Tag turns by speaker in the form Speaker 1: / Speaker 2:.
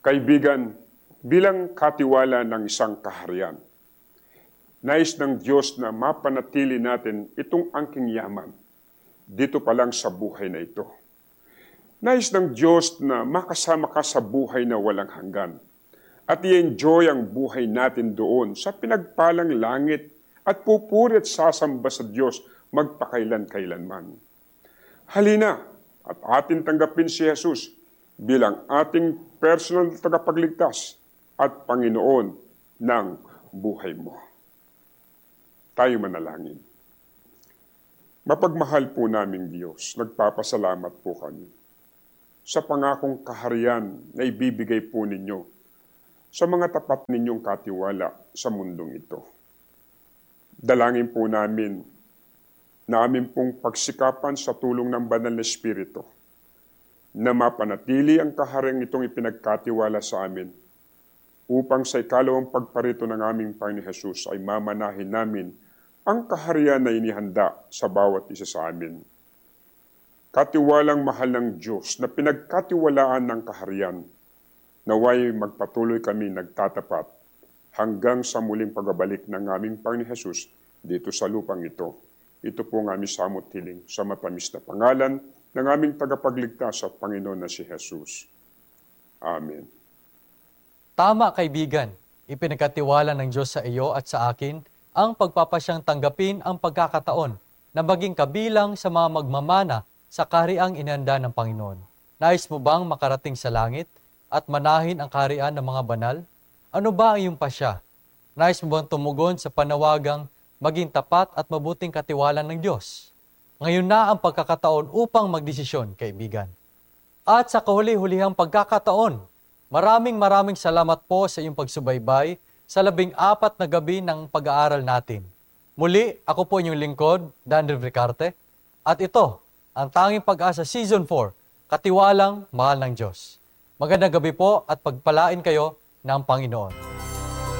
Speaker 1: Kaibigan, bilang katiwala ng isang kaharian, nais ng Diyos na mapanatili natin itong angking yaman dito pa lang sa buhay na ito. Nais ng Diyos na makasama ka sa buhay na walang hanggan at i-enjoy ang buhay natin doon sa pinagpalang langit at pupuri at sasamba sa Diyos magpakailan-kailanman. Halina at atin tanggapin si Jesus bilang ating personal tagapagligtas at Panginoon ng buhay mo. Tayo manalangin. Mapagmahal po naming Diyos, nagpapasalamat po kami sa pangakong kaharian na ibibigay po ninyo sa mga tapat ninyong katiwala sa mundong ito. Dalangin po namin na amin pong pagsikapan sa tulong ng Banal na Espiritu na mapanatili ang kaharian itong ipinagkatiwala sa amin upang sa ikalawang pagparito ng aming Panginoon Jesus ay mamanahin namin ang kaharian na inihanda sa bawat isa sa amin. Katiwalang mahal ng Diyos na pinagkatiwalaan ng kaharian, naway magpatuloy kami nagtatapat hanggang sa muling pagbabalik ng aming Panginoon Jesus dito sa lupang ito. Ito po ang aming samot hiling sa matamis na pangalan ng aming tagapagligtas at Panginoon na si Jesus. Amen.
Speaker 2: Tama, kaibigan. Ipinagkatiwala ng Diyos sa iyo at sa akin ang pagpapasyang tanggapin ang pagkakataon na maging kabilang sa mga magmamana sa kahariang inihanda ng Panginoon. Nais mo bang makarating sa langit at manahin ang kaharian ng mga banal? Ano ba ang iyong pasya? Nais mo bang tumugon sa panawagang maging tapat at mabuting katiwala ng Diyos? Ngayon na ang pagkakataon upang magdesisyon, kaibigan. At sa kahuli-hulihang pagkakataon, maraming salamat po sa iyong pagsubaybay sa 14 na gabi ng pag-aaral natin. Muli, ako po inyong lingkod, Daniel Ricarte, at ito, ang Tanging Pag-asa Season 4, Katiwalang Mahal ng Diyos. Magandang gabi po at pagpalain kayo ng Panginoon.